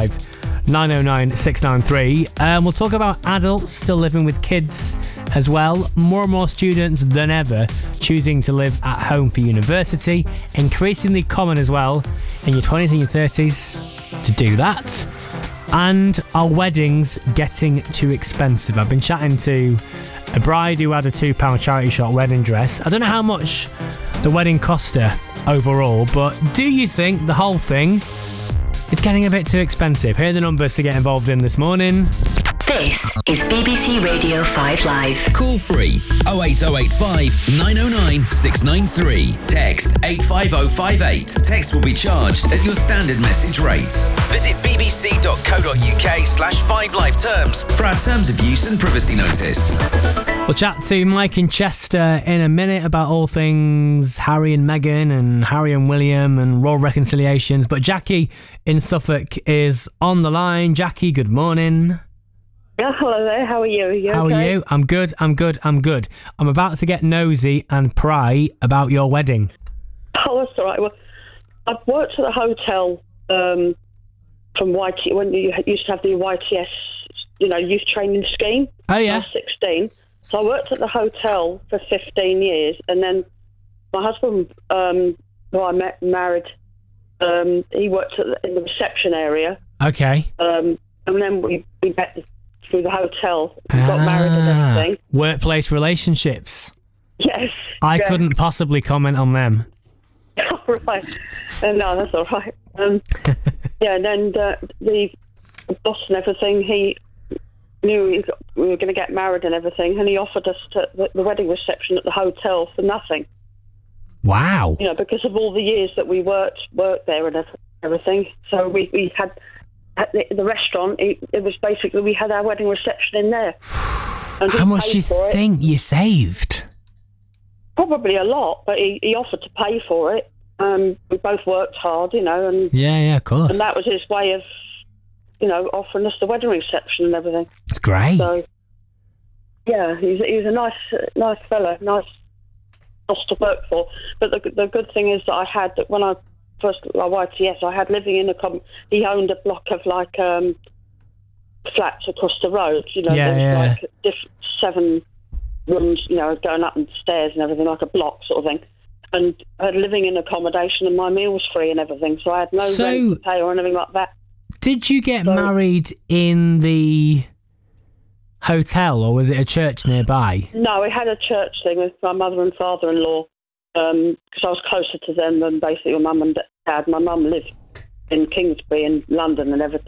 085 909 693. We'll talk about adults still living with kids as well. More and more students than ever choosing to live at home for university. Increasingly common as well in your 20s and your 30s to do that. And are weddings getting too expensive? I've been chatting to a bride who had a £2 charity shop wedding dress. I don't know how much the wedding cost her overall, but do you think the whole thing is getting a bit too expensive? Here are the numbers to get involved in this morning. This is BBC Radio 5 Live. Call free 08085 909 693. Text 85058. Text will be charged at your standard message rate. Visit bbc.co.uk/5 live terms for our terms of use and privacy notice. We'll chat to Mike in Chester in a minute about all things Harry and Meghan and Harry and William and royal reconciliations. But Jackie in Suffolk is on the line. Jackie, good morning. Yeah, hello there. How are you? How okay? are you? I'm good. I'm about to get nosy and pry about your wedding. Oh, that's all right. Well, I've worked at a hotel from YT when you used to have the YTS, youth training scheme. Oh, yeah. I was 16. So I worked at the hotel for 15 years, and then my husband, who I married, he worked in the reception area. Okay. And then we met through the hotel, got married and everything. Workplace relationships. Yes. I couldn't possibly comment on them. Right. No, that's all right. Yeah, and then the boss and everything, he knew we were going to get married and everything, and he offered us the wedding reception at the hotel for nothing. Wow. Because of all the years that we worked there and everything. So we had... At the restaurant, it was basically, we had our wedding reception in there. How much do you think you saved? Probably a lot, but he offered to pay for it. We both worked hard, and yeah, of course. And that was his way of, offering us the wedding reception and everything. It's great. So, yeah, he was a nice fella, nice boss to work for. But the good thing is that I had that when I first YTS, I had living in he owned a block of flats across the road, Yeah. Like 7 rooms, going up and stairs and everything, like a block sort of thing. And I had living in accommodation and my meal was free and everything, so I had no rent to pay or anything like that. Did you get married in the hotel or was it a church nearby? No, we had a church thing with my mother and father-in-law, because I was closer to them than basically my mum and dad. My mum lived in Kingsbury in London and everything.